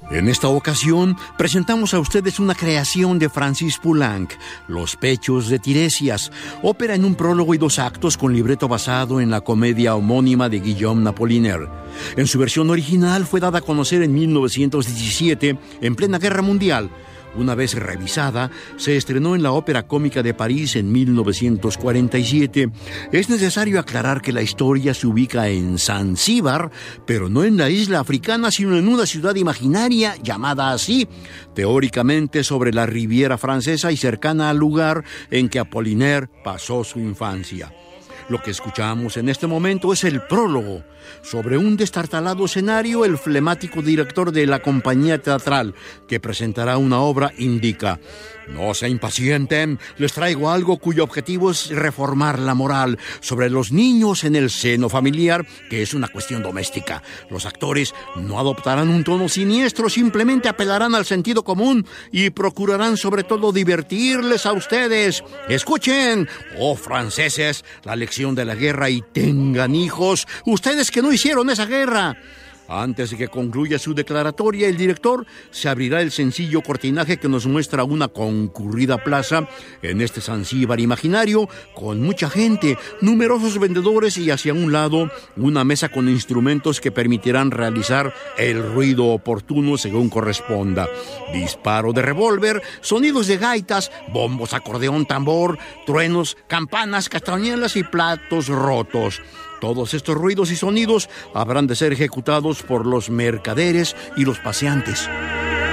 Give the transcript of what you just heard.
En esta ocasión, presentamos a ustedes una creación de Francis Poulenc, Los Pechos de Tiresias, ópera en un prólogo y 2 actos con libreto basado en la comedia homónima de Guillaume Apollinaire. En su versión original fue dada a conocer en 1917, en plena Guerra Mundial. Una vez revisada, se estrenó en la Ópera Cómica de París en 1947. Es necesario aclarar que la historia se ubica en Zanzíbar, pero no en la isla africana, sino en una ciudad imaginaria llamada así, teóricamente sobre la Riviera Francesa y cercana al lugar en que Apollinaire pasó su infancia. Lo que escuchamos en este momento es el prólogo. Sobre un destartalado escenario, el flemático director de la compañía teatral que presentará una obra indica: no se impacienten, les traigo algo cuyo objetivo es reformar la moral sobre los niños en el seno familiar, que es una cuestión doméstica. Los actores no adoptarán un tono siniestro, simplemente apelarán al sentido común y procurarán sobre todo divertirles a ustedes. Escuchen, oh franceses, la lección de la guerra y tengan hijos, ustedes que no hicieron esa guerra. Antes de que concluya su declaratoria, el director se abrirá el sencillo cortinaje que nos muestra una concurrida plaza en este Zanzíbar imaginario, con mucha gente, numerosos vendedores y hacia un lado una mesa con instrumentos que permitirán realizar el ruido oportuno según corresponda. Disparo de revólver, sonidos de gaitas, bombos, acordeón, tambor, truenos, campanas, castañuelas y platos rotos. Todos estos ruidos y sonidos habrán de ser ejecutados por los mercaderes y los paseantes.